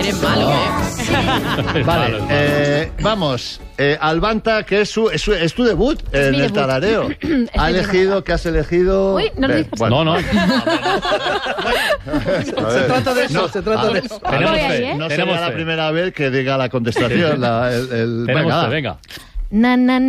es malo, ¿eh? Vale, vamos. Albanta, que es tu debut en mi el debut. tarareo. ¿Qué has elegido? Uy, no lo digas. No, no. Se trata de eso, se trata de eso. Tenemos Voy ahí, fe. ¿eh? No Tenemos sería la fe. primera vez que diga la contestación. Tenemos fe, venga. Na, na,